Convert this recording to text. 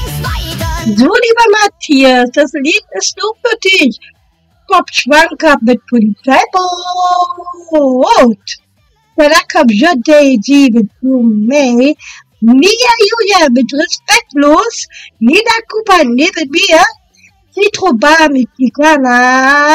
So, lieber Matthias, das Lied ist nur für dich. Bob Schwanker mit Polizeiboot. Baraka Jodé David May. Mia Julia mit Respektlos. Nina Cooper neben mir. Citro Bar mit Tigana.